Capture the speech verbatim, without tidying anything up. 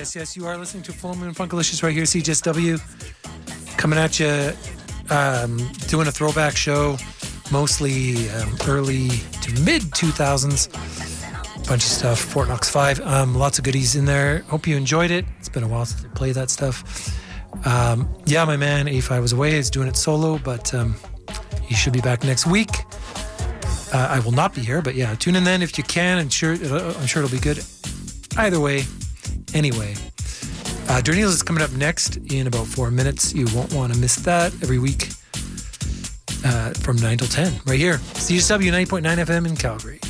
Yes, yes, you are listening to Full Moon Funkalicious right here, C J S W. Coming at you, um, doing a throwback show, mostly um, early to mid two thousands. Bunch of stuff, Fort Knox five. Um, lots of goodies in there. Hope you enjoyed it. It's been a while since I played that stuff. Um, yeah, my man A five was away. He's doing it solo, but um, he should be back next week. Uh, I will not be here, but yeah, tune in then if you can. And sure, I'm sure it'll be good. Either way, anyway. Uh, Derniels is coming up next in about four minutes. You won't want to miss that every week uh, from nine till ten, right here. C S W ninety point nine F M in Calgary.